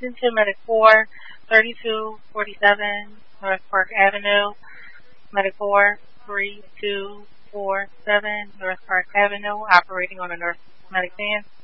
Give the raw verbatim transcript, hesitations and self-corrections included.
attention to Medic four, thirty-two forty-seven North Park Avenue. Medic four, three two four seven North Park Avenue, operating on a North Medic van.